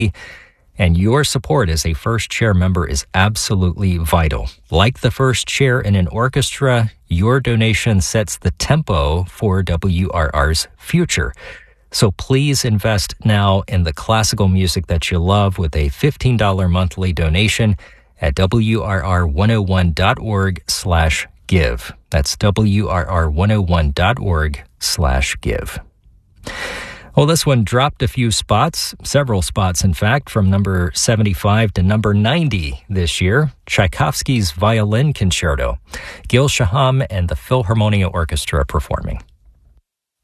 And your support as a First Chair member is absolutely vital. Like the first chair in an orchestra, your donation sets the tempo for WRR's future. So please invest now in the classical music that you love with a $15 monthly donation at WRR101.org/give. That's WRR101.org/give. Well, this one dropped a few spots, several spots, in fact, from number 75 to number 90 this year. Tchaikovsky's Violin Concerto. Gil Shaham and the Philharmonia Orchestra performing.